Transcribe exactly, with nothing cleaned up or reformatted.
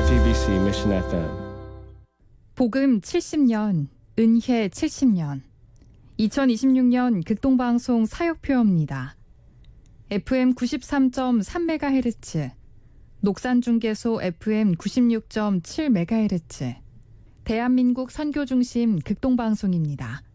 제이티비씨 Mission 에프엠. 복음 칠십 년, 은혜 칠십 년. 이천이십육 년 극동방송 사역표입니다. 에프엠 구십삼 점 삼 메가헤르츠, 녹산중계소 에프엠 구십육 점 칠 메가헤르츠, 대한민국 선교중심 극동방송입니다.